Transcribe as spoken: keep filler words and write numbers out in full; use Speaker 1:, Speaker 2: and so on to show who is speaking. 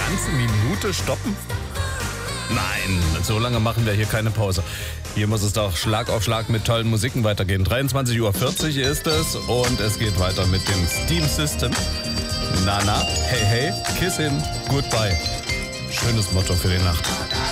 Speaker 1: ganze Minute stoppen? Nein, so lange machen wir hier keine Pause. Hier muss es doch Schlag auf Schlag mit tollen Musiken weitergehen. dreiundzwanzig Uhr vierzig ist es und es geht weiter mit dem Steam System. Nana, hey hey, kiss him, goodbye. Schönes Motto für die Nacht.